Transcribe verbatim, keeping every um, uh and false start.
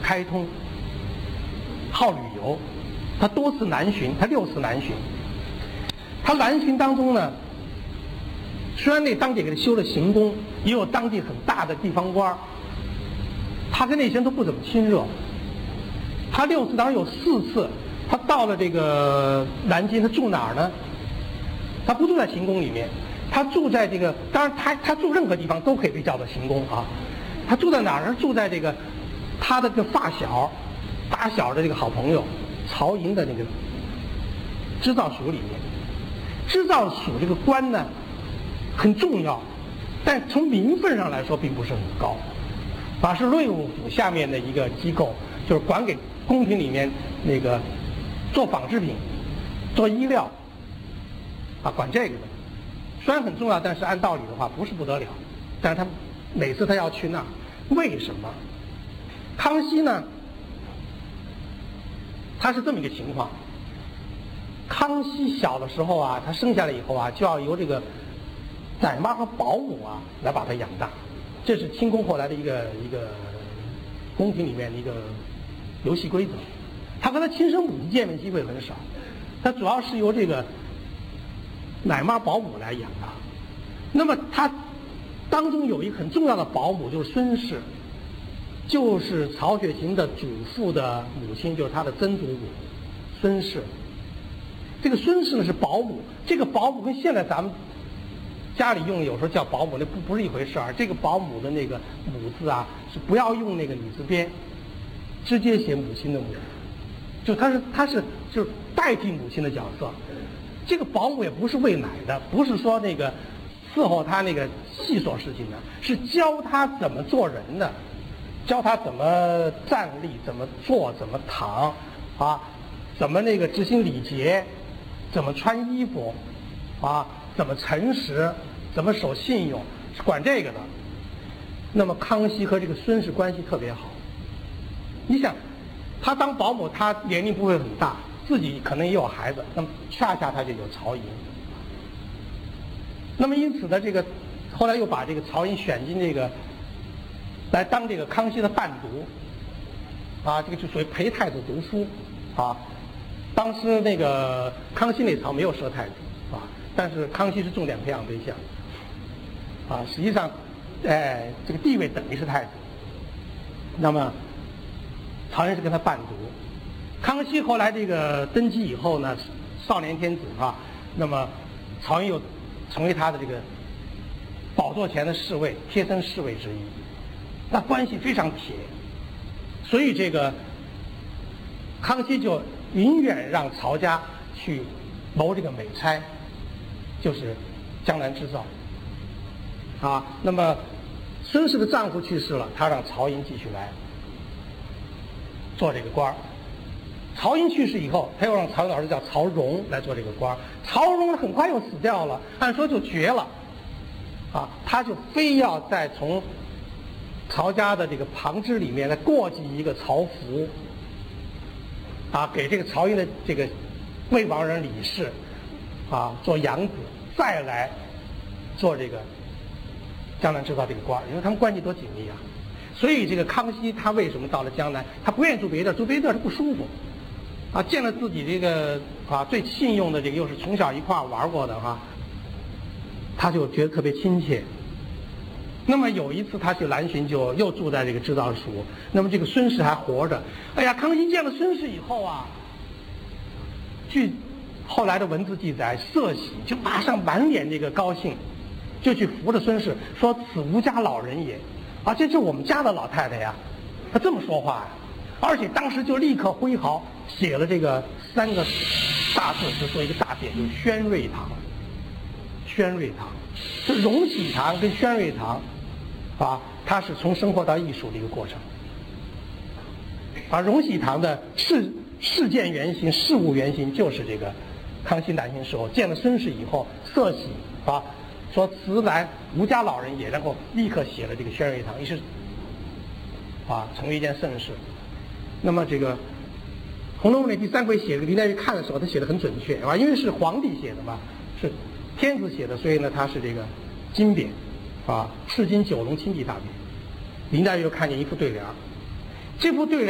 开通，好旅游，他多次南巡，他六次南巡。他南巡当中呢，虽然那当地给他修了行宫，也有当地很大的地方官，他跟那些人都不怎么亲热。他六次当中有四次，他到了这个南京，他住哪儿呢？他不住在行宫里面，他住在这个，当然他他住任何地方都可以被叫做行宫啊。他住在哪儿呢？住在这个他的这个发小、打小的这个好朋友曹寅的那个织造署里面。织造署这个官呢很重要，但从名分上来说并不是很高，啊，是内务府下面的一个机构，就是管给宫廷里面那个做纺织品、做衣料，啊，管这个的。虽然很重要，但是按道理的话不是不得了。但是他每次他要去那儿，为什么？康熙呢，他是这么一个情况。康熙小的时候啊，他生下来以后啊，就要由这个奶妈和保姆啊来把他养大，这是清宫后来的一个一个宫廷里面的一个游戏规则。他和他亲生母亲见面机会很少，他主要是由这个奶妈保姆来养大。那么他当中有一个很重要的保姆就是孙氏，就是曹雪芹的祖父的母亲，就是他的曾祖母孙氏。这个孙氏呢是保姆，这个保姆跟现在咱们家里用有时候叫保姆那不不是一回事儿。这个保姆的那个母字啊是不要用那个女字边，直接写母亲的母，就他是他是就是代替母亲的角色。这个保姆也不是喂奶的，不是说那个伺候他那个细琐事情的，是教他怎么做人的，教他怎么站立，怎么坐，怎么躺，啊，怎么那个执行礼节，怎么穿衣服，啊，怎么诚实，怎么守信用，是管这个的。那么康熙和这个孙氏关系特别好。你想，他当保姆，他年龄不会很大，自己可能也有孩子，那么恰恰他就有曹寅。那么因此呢，这个后来又把这个曹寅选进这个来当这个康熙的伴读，啊，这个就属于陪太子读书，啊。当时那个康熙那朝没有设太子啊，但是康熙是重点培养对象啊，实际上，哎，这个地位等于是太子。那么，曹寅是跟他伴读。康熙后来这个登基以后呢，少年天子啊，那么曹寅又成为他的这个宝座前的侍卫、贴身侍卫之一，那关系非常铁。所以这个康熙就宁愿让曹家去谋这个美差，就是江南织造啊。那么孙氏的丈夫去世了，他让曹寅继续来做这个官儿。曹寅去世以后，他又让曹寅的儿子叫曹荣来做这个官儿。曹荣很快又死掉了，按说就绝了啊，他就非要再从曹家的这个旁支里面来过继一个曹福啊，给这个曹寅的这个魏王人李氏啊做养子，再来做这个江南织造这个官，因为他们关系多紧密啊。所以这个康熙他为什么到了江南，他不愿意住别地儿，住别地儿他不舒服啊，见了自己这个啊最信用的这个又是从小一块儿玩过的哈、啊，他就觉得特别亲切。那么有一次他去南巡，就又住在这个织造署。那么这个孙氏还活着。哎呀，康熙见了孙氏以后啊，据后来的文字记载，色喜，就马上满脸这个高兴，就去扶着孙氏说：“此吾家老人也。”啊，这是我们家的老太太呀。他这么说话呀，而且当时就立刻挥毫写了这个三个大字，就做一个大匾，就是宣瑞堂。宣瑞堂，这荣禧堂跟宣瑞堂。啊，它是从生活到艺术的一个过程。而荣禧堂的事事件原型、事物原型就是这个康熙南巡时候见了孙氏以后，色喜啊，说此乃吾家老人也，然后立刻写了这个宣瑞堂，于是啊成为一件盛事。那么这个《红楼梦》里第三回写给林黛玉看的时候，他写的很准确啊，因为是皇帝写的嘛，是天子写的，所以呢他是这个金匾。啊，赤金九龙青地大匾，林黛玉又看见一副对联，这副对联